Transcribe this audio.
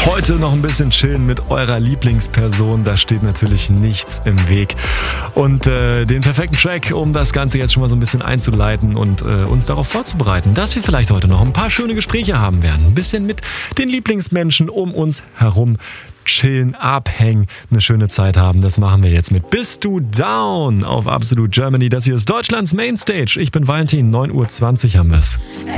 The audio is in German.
Heute noch ein bisschen chillen mit eurer Lieblingsperson, da steht natürlich nichts im Weg. Und den perfekten Track, um das Ganze jetzt schon mal so ein bisschen einzuleiten und uns darauf vorzubereiten, dass wir vielleicht heute noch ein paar schöne Gespräche haben werden. Ein bisschen mit den Lieblingsmenschen um uns herum chillen, abhängen, eine schöne Zeit haben. Das machen wir jetzt mit Bist du down auf Absolute Germany. Das hier ist Deutschlands Mainstage. Ich bin Valentin, 9:20 Uhr haben wir es.